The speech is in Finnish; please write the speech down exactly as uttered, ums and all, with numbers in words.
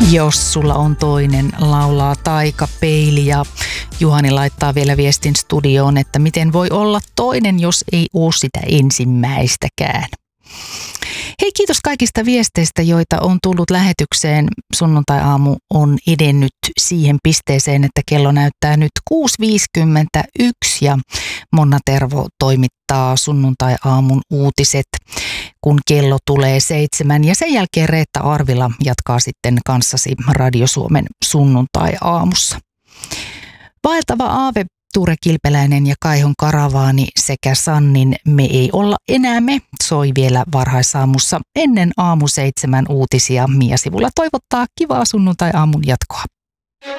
Jos sulla on toinen, laulaa Taika Peili, ja Juhani laittaa vielä viestin studioon, että miten voi olla toinen, jos ei ole sitä ensimmäistäkään. Hei, kiitos kaikista viesteistä, joita on tullut lähetykseen. Sunnuntai-aamu on edennyt siihen pisteeseen, että kello näyttää nyt kuusi viisikymmentäyksi ja Monna Tervo toimittaa sunnuntai-aamun uutiset, kun kello tulee seitsemän. Ja sen jälkeen Reetta Arvila jatkaa sitten kanssasi Radio Suomen sunnuntai-aamussa. Vaeltava aave, Ture Kilpeläinen ja Kaihon Karavaani sekä Sannin Me ei olla enää me soi vielä varhaisaamussa ennen aamu seitsemän uutisia. Mia Sivulla toivottaa kivaa sunnuntai-aamun jatkoa.